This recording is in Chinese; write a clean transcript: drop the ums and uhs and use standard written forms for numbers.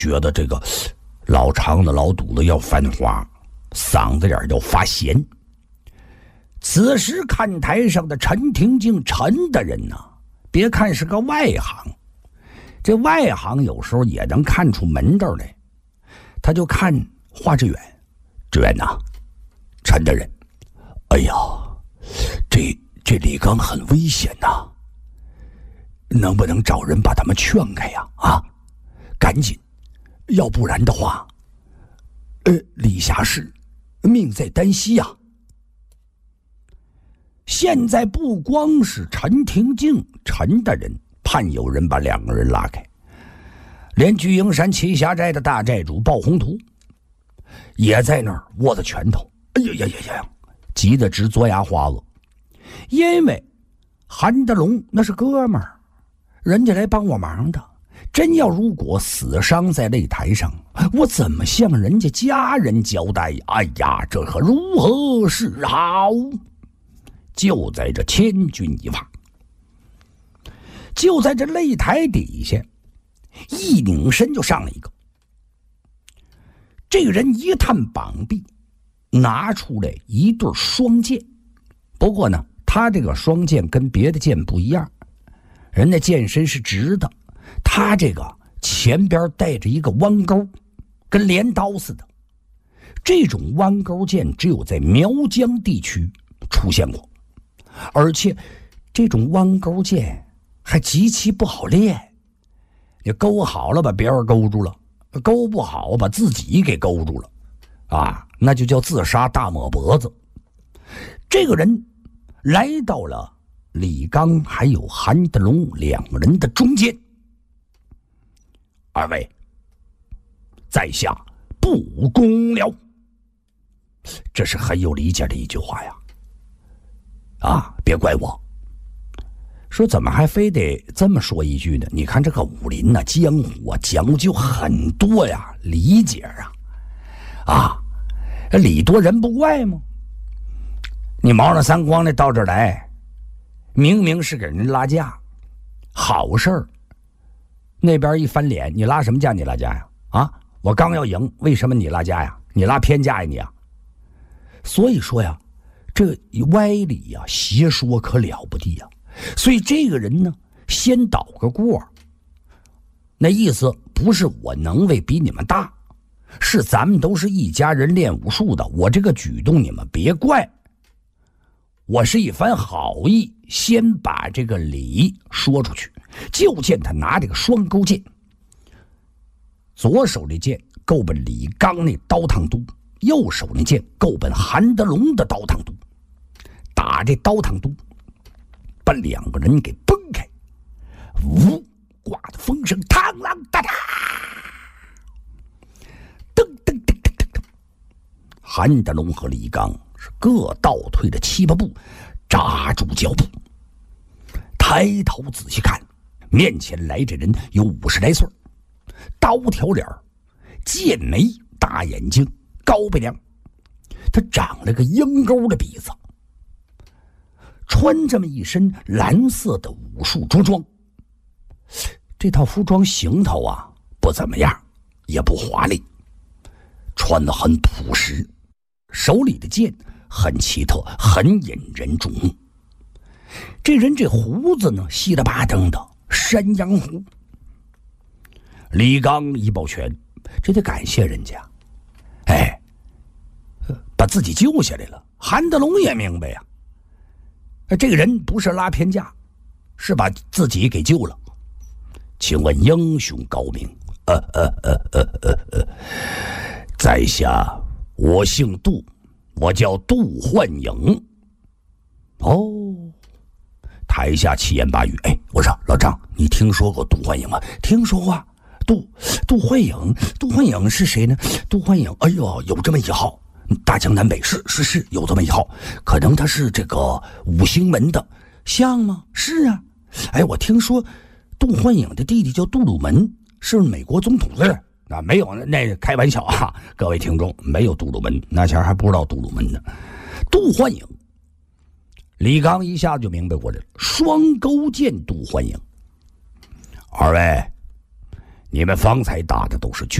觉得这个老肠子老肚子要翻花，嗓子眼要发咸。此时看台上的陈廷敬陈大人呢，别看是个外行，这外行有时候也能看出门道来。他就看华志远，志远呐，陈大人，哎呀，这李刚很危险呐，能不能找人把他们劝开呀？啊，赶紧，要不然的话，李侠士命在旦夕呀。现在不光是陈廷敬陈大人盼有人把两个人拉开，连巨鹰山栖霞寨的大寨主鲍宏图也在那儿握着拳头，哎呀呀呀呀，急得直嘬牙花子。因为韩德龙那是哥们儿，人家来帮我忙的，真要如果死伤在擂台上，我怎么向人家家人交代？哎呀，这可如何是好？就在这千钧一发，就在这擂台底下，一拧身就上了一个。这个人一探膀臂，拿出来一对双剑。不过呢，他这个双剑跟别的剑不一样，人家剑身是直的，他这个前边带着一个弯钩，跟镰刀似的。这种弯钩剑只有在苗疆地区出现过，而且这种弯钩剑还极其不好练。你勾好了把别人勾住了，勾不好把自己给勾住了啊，那就叫自杀大抹脖子。这个人来到了李刚还有韩德龙两个人的中间。二位，在下不恭了。这是很有理解的一句话呀。啊，别怪我。说怎么还非得这么说一句呢？你看这个武林啊，江湖啊，讲究很多呀，理解啊。礼多人不怪吗？你毛了三光的到这儿来，明明是给人拉架，好事儿。那边一翻脸，你拉什么架？你拉架呀？啊，我刚要赢，为什么你拉架呀？你拉偏架呀你啊？所以说呀，这歪理呀、邪说可了不得呀。所以这个人呢，先倒个过，那意思不是我能为比你们大，是咱们都是一家人练武术的，我这个举动你们别怪。我是一番好意，先把这个理说出去。就见他拿这个双钩剑，左手那剑够奔李刚那刀烫肚，右手那剑够奔韩德龙的刀烫肚。打这刀烫肚，把两个人给崩开，呜，刮的风声嘡啷哒哒，噔噔噔噔噔噔。韩德龙和李刚是各倒退了7、8步，扎住脚步，抬头仔细看，面前来这人有50来岁，刀条脸，剑眉，大眼睛，高鼻梁，他长了个鹰钩的鼻子，穿这么一身蓝色的武术着装。这套服装行头啊不怎么样，也不华丽，穿得很朴实，手里的剑很奇特，很引人注目。这人这胡子呢稀了巴登的山羊胡。李刚一抱拳，这得感谢人家，把自己救下来了。韩德龙也明白呀，这个人不是拉偏架，是把自己给救了。请问英雄高明？在下我姓杜，我叫杜焕颖。哦，台下七言八语。我说老张，你听说过杜焕颖吗？听说过。杜焕颖是谁呢？杜焕颖，哎呦，有这么一号，大江南北是有这么一号，可能他是这个五星门的，像吗？是啊。我听说杜焕颖的弟弟叫杜鲁门，是美国总统的。没有，那开玩笑啊，各位听众，没有杜鲁门，那前还不知道杜鲁门呢。杜焕颖，李刚一下就明白过来了，双钩剑杜焕颖。二位， 你们方才打的都是